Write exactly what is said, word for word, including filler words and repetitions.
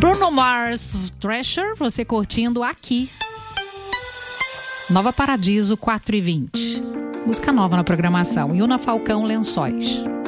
Bruno Mars, Treasure, você curtindo aqui. Nova Paradiso, quatro e vinte. Música nova na programação. Yuna Falcão, Lençóis.